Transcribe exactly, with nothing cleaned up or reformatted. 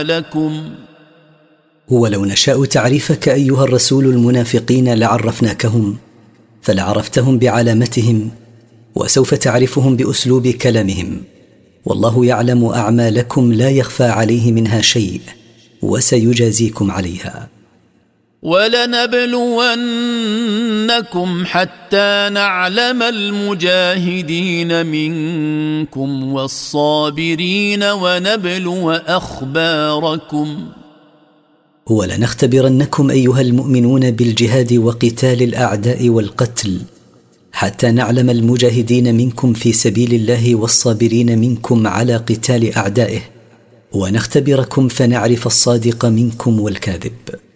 لكم. ولو نشاء تعريفك أيها الرسول المنافقين لعرفناكهم، فلعرفتهم بعلامتهم، وسوف تعرفهم بأسلوب كلامهم. والله يعلم أعمالكم لا يخفى عليه منها شيء، وسيجازيكم عليها. ولنبلونكم حتى نعلم المجاهدين منكم والصابرين ونبلو أخباركم. ولنختبرنكم أيها المؤمنون بالجهاد وقتال الأعداء والقتل، حتى نعلم المجاهدين منكم في سبيل الله والصابرين منكم على قتال أعدائه، ونختبركم فنعرف الصادق منكم والكاذب.